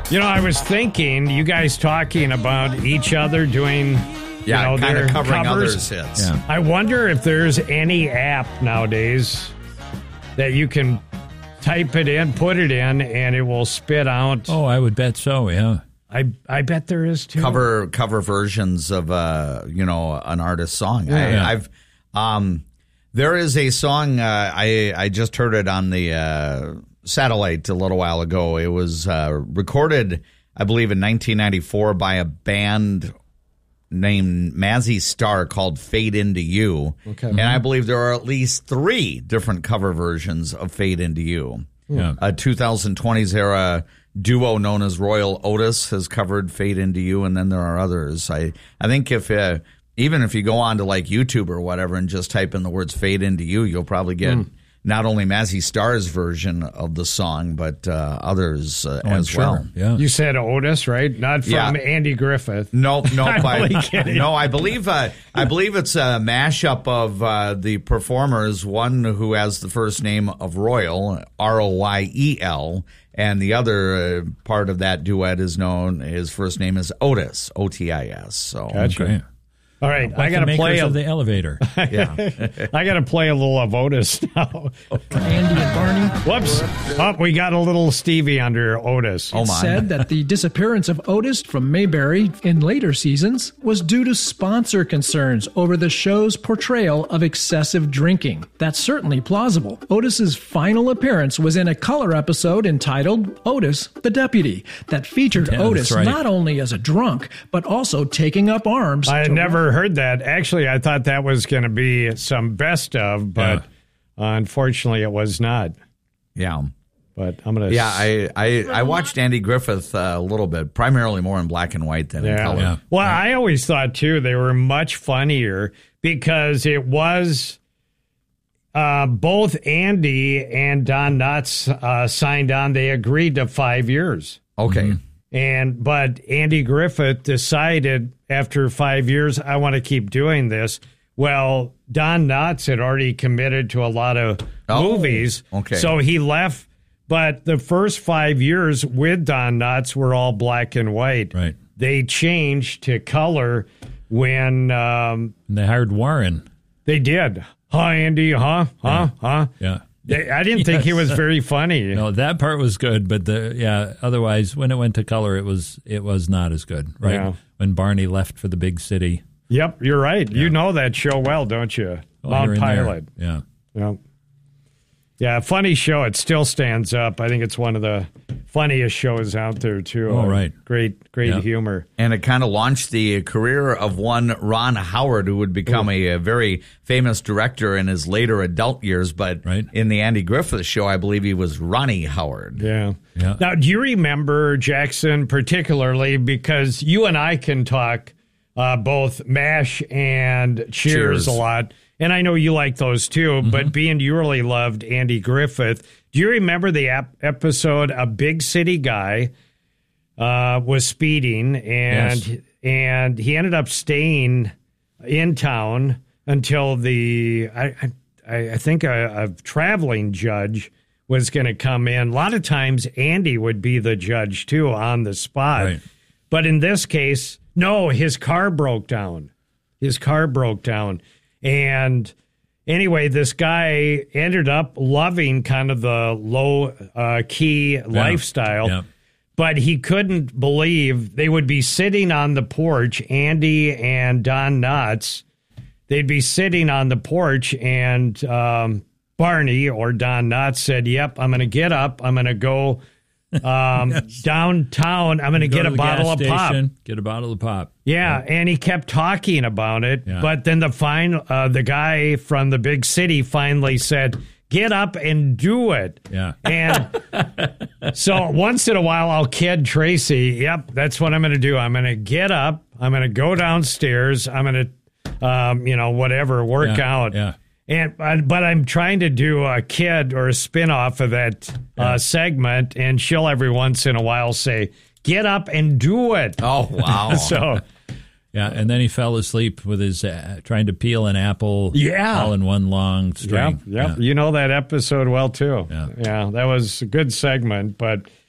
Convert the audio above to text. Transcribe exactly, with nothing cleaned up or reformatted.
You know, I was thinking, you guys talking about each other doing, yeah, you know, kind their of covering covers. others' hits. Yeah. I wonder if there's any app nowadays that you can type it in, put it in, and it will spit out. Oh, I would bet so, yeah. I I bet there is too. Cover cover versions of uh you know an artist's song. Yeah. I, Yeah. I've um there is a song uh, I I just heard it on the uh, satellite a little while ago. It was uh, recorded, I believe, in nineteen ninety-four by a band named Mazzy Star called Fade Into You. Okay. And I believe there are at least three different cover versions of Fade Into You. Yeah. A twenty twenties era duo known as Royal Otis has covered Fade Into You, and then there are others. I, I think if uh, even if you go on to like YouTube or whatever and just type in the words Fade Into You, you'll probably get Mm. not only Mazzy Star's version of the song, but uh, others uh, Oh, I'm as sure. well. Yeah. You said Otis, right? Not from Yeah. Andy Griffith. No, no, I'm I, only kidding. no. I believe, uh, I believe it's a mashup of uh, the performers. One who has the first name of Royal, R O Y E L, and the other uh, part of that duet is known. His first name is Otis, O T I S. So, Gotcha. Okay. All right, Like I got the to play makers a, of the elevator. yeah. I got to play a little of Otis now. Andy and Barney. Whoops. Oh, we got a little Stevie under Otis. Oh, my. Said that the disappearance of Otis from Mayberry in later seasons was due to sponsor concerns over the show's portrayal of excessive drinking. That's certainly plausible. Otis's final appearance was in a color episode entitled Otis the Deputy that featured Yeah, Otis that's right. not only as a drunk, but also taking up arms. I had to- never heard that. Actually, I thought that was going to be some best of, but unfortunately it was not. Yeah. But I'm going to... Yeah, I, I, I watched Andy Griffith uh, a little bit, primarily more in black and white than in Yeah. color. Yeah. Well, I always thought, too, they were much funnier because it was uh, both Andy and Don Knotts uh, signed on. They agreed to five years. Okay. And but Andy Griffith decided after five years, I want to keep doing this. Well, Don Knotts had already committed to a lot of Oh, movies. okay. So he left. But the first five years with Don Knotts were all black and white. Right. They changed to color when um, And they hired Warren. they did. Huh, Andy? Huh? Huh? Huh? Yeah. They, I didn't think he was very funny. No, that part was good, but the yeah. Otherwise, when it went to color, it was it was not as good, right? Yeah. When Barney left for the big city, Yep, you're right. You know that show well, don't you? Oh, Mount here and there. Pilot. Yeah. Yep. Yeah, funny show. It still stands up. I think it's one of the funniest shows out there, too. Oh, Uh, right. Great, great Yeah. humor. And it kind of launched the career of one Ron Howard, who would become a, a very famous director in his later adult years. But Right. in the Andy Griffith Show, I believe he was Ronnie Howard. Yeah. Yeah. Now, do you remember, Jackson, particularly, because you and I can talk uh, both MASH and Cheers, Cheers. a lot, and I know you like those too, Mm-hmm. but being you really loved Andy Griffith, do you remember the ap- episode, A Big City Guy uh, was speeding, and Yes. and he ended up staying in town until the, I, I, I think a, a traveling judge was going to come in. A lot of times Andy would be the judge too on the spot. Right. But in this case, no, his car broke down. His car broke down. And anyway, this guy ended up loving kind of the low uh, key lifestyle. Yeah. But he couldn't believe they would be sitting on the porch, Andy and Don Knotts. They'd be sitting on the porch, and um, Barney or Don Knotts said, yep, I'm going to get up. I'm going to go um, Yes. downtown. I'm going to Go get to a the bottle gas of pop. station, Get a bottle of pop. Yeah, and he kept talking about it. Yeah. But then the fine, uh, the guy from the big city finally said, get up and do it. Yeah. And so once in a while, I'll kid Tracy, yep, that's what I'm going to do. I'm going to get up. I'm going to go downstairs. I'm going to, um, you know, whatever, work Yeah, out. yeah. And uh, but I'm trying to do a kid or a spin-off of that uh, segment, and she'll every once in a while say, get up and do it. Oh, wow. So, Yeah, and then he fell asleep with his uh, trying to peel an apple. Yeah. all in one long yep, string. yep. You know that episode well, too. Yeah. yeah, that was a good segment. But